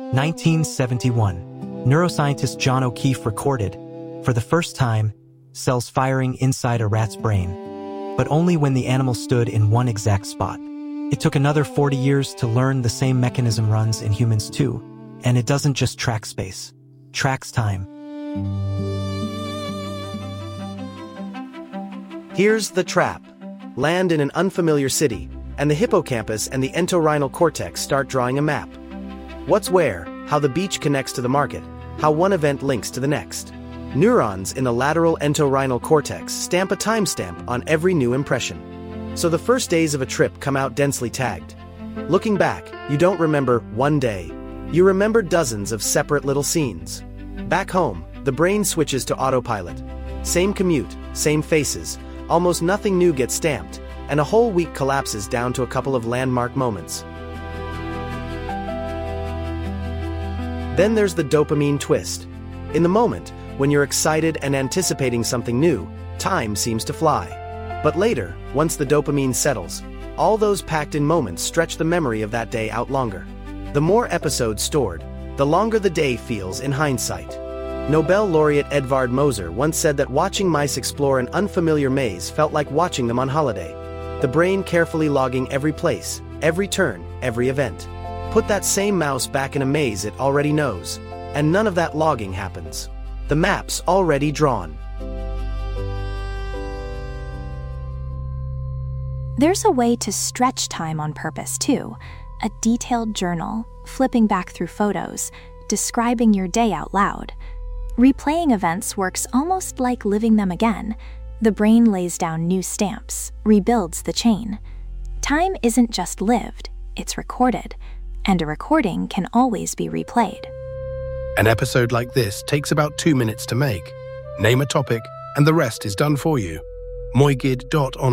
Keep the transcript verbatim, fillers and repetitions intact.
nineteen seventy-one. Neuroscientist John O'Keefe recorded, for the first time, cells firing inside a rat's brain, but only when the animal stood in one exact spot. It took another forty years to learn the same mechanism runs in humans too, and it doesn't just track space, tracks time. Here's the trap. Land in an unfamiliar city, and the hippocampus and the entorhinal cortex start drawing a map. What's where, how the beach connects to the market, how one event links to the next. Neurons in the lateral entorhinal cortex stamp a timestamp on every new impression. So the first days of a trip come out densely tagged. Looking back, you don't remember one day. You remember dozens of separate little scenes. Back home, the brain switches to autopilot. Same commute, same faces, almost nothing new gets stamped, and a whole week collapses down to a couple of landmark moments. Then there's the dopamine twist. In the moment, when you're excited and anticipating something new, time seems to fly. But later, once the dopamine settles, all those packed-in moments stretch the memory of that day out longer. The more episodes stored, the longer the day feels in hindsight. Nobel laureate Edvard Moser once said that watching mice explore an unfamiliar maze felt like watching them on holiday. The brain carefully logging every place, every turn, every event. Put that same mouse back in a maze it already knows, and none of that logging happens. The map's already drawn. There's a way to stretch time on purpose, too. A detailed journal, flipping back through photos, describing your day out loud. Replaying events works almost like living them again. The brain lays down new stamps, rebuilds the chain. Time isn't just lived, it's recorded, and a recording can always be replayed. An episode like this takes about two minutes to make. Name a topic, and the rest is done for you. moigid dot on